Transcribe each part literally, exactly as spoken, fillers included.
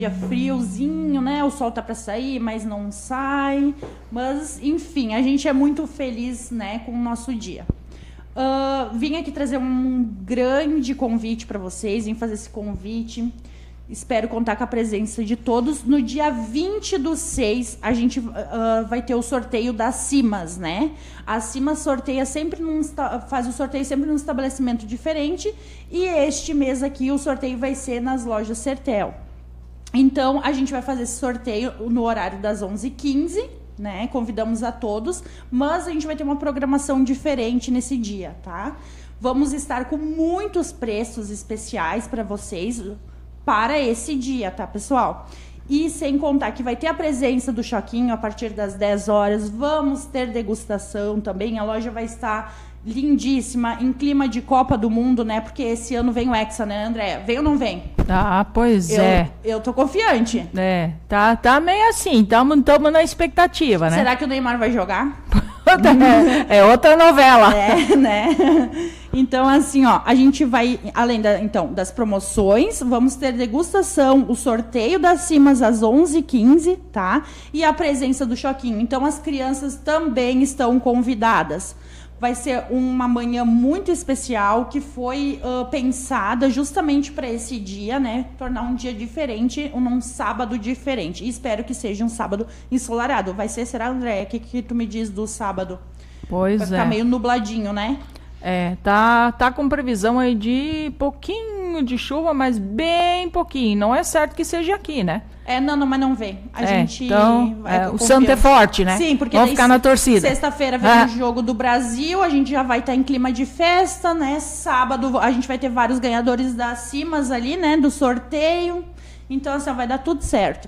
dia friozinho, né? O sol tá para sair, mas não sai. Mas, enfim, a gente é muito feliz, né, com o nosso dia. Uh, vim aqui trazer um grande convite para vocês, vim fazer esse convite. Espero contar com a presença de todos. No dia vinte do seis, a gente uh, vai ter o sorteio das Cimas, né? A Cimas sorteia sempre num, faz o sorteio sempre num estabelecimento diferente. E este mês aqui o sorteio vai ser nas lojas Sertel. Então, a gente vai fazer esse sorteio no horário das onze e quinze, né? Convidamos a todos, mas a gente vai ter uma programação diferente nesse dia, tá? Vamos estar com muitos preços especiais para vocês para esse dia, tá, pessoal? E sem contar que vai ter a presença do Choquinho a partir das dez horas, vamos ter degustação também, a loja vai estar lindíssima, em clima de Copa do Mundo, né? Porque esse ano vem o Hexa, né, André? Vem ou não vem? Ah, pois eu, é. Eu tô confiante. É, tá, tá meio assim, tamo, tamo na expectativa, né? Será que o Neymar vai jogar? é, é outra novela. É, né? Então, assim, ó, a gente vai, além da, então, das promoções, vamos ter degustação, o sorteio das Cimas às onze e quinze, tá? E a presença do Choquinho. Então, as crianças também estão convidadas. Vai ser uma manhã muito especial que foi uh, pensada justamente para esse dia, né? Tornar um dia diferente, um, um sábado diferente. E espero que seja um sábado ensolarado. Vai ser, será, André? O que, que tu me diz do sábado? Pois Vai é. ficar meio nubladinho, né? É, tá, tá com previsão aí de pouquinho de chuva, mas bem pouquinho. Não é certo que seja aqui, né? É, não, não, mas não vem. A é, gente então, vai é, o santo é forte, né? Sim, porque vamos ficar na torcida. Sexta-feira vem ah. o jogo do Brasil, a gente já vai estar em clima de festa, né? Sábado a gente vai ter vários ganhadores das Cimas ali, né? Do sorteio. Então, assim, vai dar tudo certo.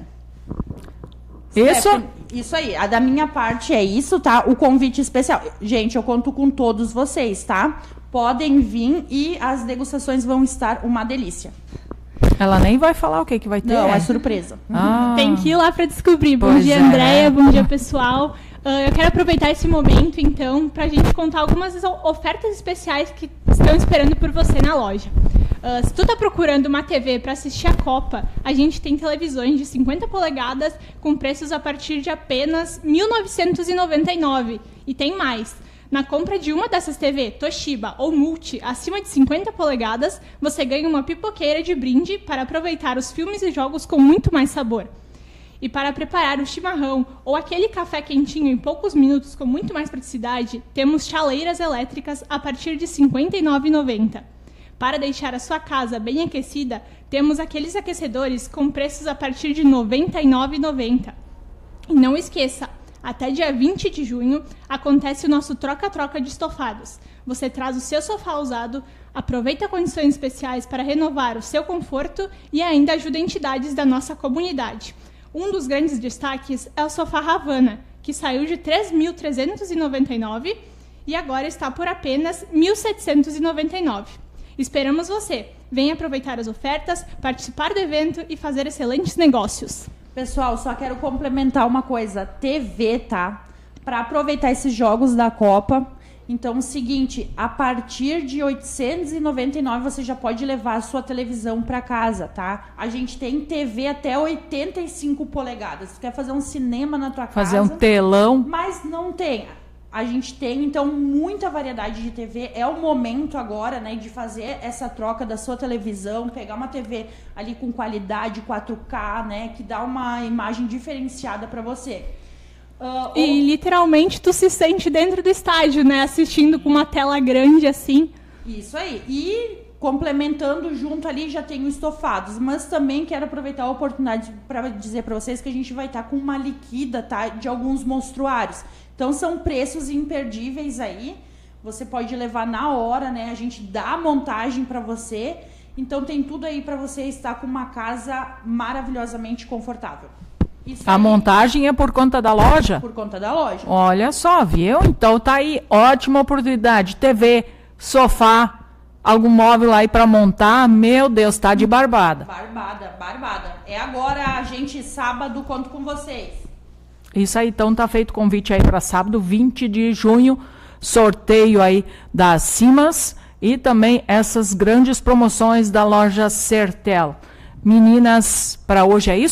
Isso? É, isso aí. A da minha parte é isso, tá? O convite especial. Gente, eu conto com todos vocês, tá? Podem vir e as degustações vão estar uma delícia. Ela nem vai falar o que, que vai ter. Não, é surpresa. Ah. Tem que ir lá para descobrir. Bom Pois dia, é, Andréia. né? Bom dia, pessoal. Uh, eu quero aproveitar esse momento, então, para a gente contar algumas ofertas especiais que estão esperando por você na loja. Uh, se tu tá procurando uma T V para assistir a Copa, a gente tem televisões de cinquenta polegadas com preços a partir de apenas mil novecentos e noventa e nove. E tem mais. Na compra de uma dessas T V, Toshiba ou Multi, acima de cinquenta polegadas, você ganha uma pipoqueira de brinde para aproveitar os filmes e jogos com muito mais sabor. E para preparar o chimarrão ou aquele café quentinho em poucos minutos com muito mais praticidade, temos chaleiras elétricas a partir de cinquenta e nove reais e noventa centavos. Para deixar a sua casa bem aquecida, temos aqueles aquecedores com preços a partir de noventa e nove reais e noventa centavos. E não esqueça, até dia vinte de junho acontece o nosso troca-troca de estofados. Você traz o seu sofá usado, aproveita condições especiais para renovar o seu conforto e ainda ajuda entidades da nossa comunidade. Um dos grandes destaques é o sofá Havana, que saiu de três mil trezentos e noventa e nove reais e agora está por apenas mil setecentos e noventa e nove reais. Esperamos você! Venha aproveitar as ofertas, participar do evento e fazer excelentes negócios. Pessoal, só quero complementar uma coisa. T V, tá? Para aproveitar esses jogos da Copa. Então, é o seguinte, a partir de oitocentos e noventa e nove reais você já pode levar a sua televisão para casa, tá? A gente tem T V até oitenta e cinco polegadas. Se tu quer fazer um cinema na tua fazer casa... um telão. Mas não tem. A gente tem, então, muita variedade de T V. É o momento agora, né, de fazer essa troca da sua televisão, pegar uma T V ali com qualidade quatro K, né, que dá uma imagem diferenciada para você. Uh, e ou... literalmente tu se sente dentro do estádio, né, assistindo com uma tela grande assim. Isso aí. E complementando junto ali já tem os estofados, mas também quero aproveitar a oportunidade para dizer para vocês que a gente vai estar tá com uma liquida, tá, de alguns monstruários. Então, são preços imperdíveis aí. Você pode levar na hora, né? A gente dá a montagem para você. Então, tem tudo aí para você estar com uma casa maravilhosamente confortável. Isso a aí, montagem é por conta da loja? Por conta da loja. Olha só, viu? Então, tá aí. Ótima oportunidade. T V, sofá, algum móvel aí para montar. Meu Deus, tá de barbada. Barbada, barbada. É agora, a gente, sábado, conto com vocês. Isso aí, então tá feito o convite aí para sábado, vinte de junho, sorteio aí das Cimas e também essas grandes promoções da loja Sertel. Meninas, para hoje é isso?